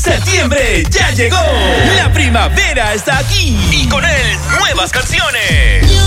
Septiembre ya llegó. La primavera está aquí. Y con él, nuevas canciones.